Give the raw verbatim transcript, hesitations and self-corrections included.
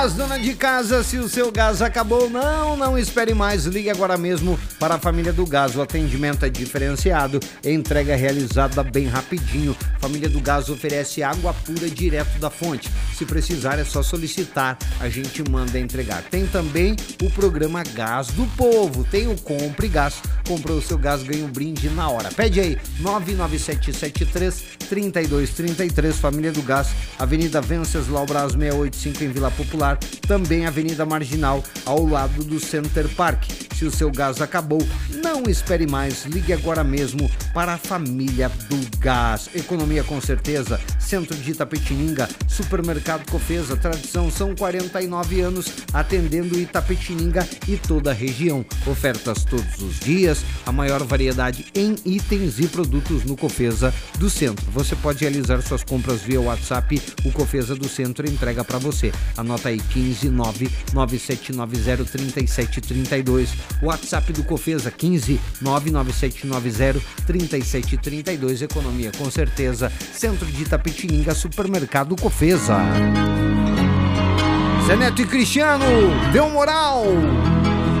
As dona de casa, se o seu gás acabou, não, não espere mais, ligue agora mesmo para a Família do Gás. O atendimento é diferenciado, entrega realizada bem rapidinho. Família do Gás oferece água pura direto da fonte. Se precisar é só solicitar, a gente manda entregar. Tem também o programa Gás do Povo, tem o Compre Gás. Comprou o seu gás, ganha um brinde na hora. Pede aí, nove nove sete sete três, três dois três três, Família do Gás, Avenida Venceslau Braz seiscentos e oitenta e cinco em Vila Popular, também Avenida Marginal, ao lado do Center Park. Se o seu gás acabou, não espere mais, ligue agora mesmo para a Família do Gás. Economia com certeza, Centro de Itapetininga, Supermercado Cofesa, tradição são quarenta e nove anos, atendendo Itapetininga e toda a região. Ofertas todos os dias, a maior variedade em itens e produtos no Cofesa do Centro. Você pode realizar suas compras via WhatsApp, o Cofesa do Centro entrega para você. Anota aí, quinze nove nove sete nove zero três sete três dois. WhatsApp do Cofesa, quinze nove nove sete nove zero três sete três dois. Economia com certeza, Centro de Itapetininga, Supermercado Cofesa. Zé Neto e Cristiano, deu moral!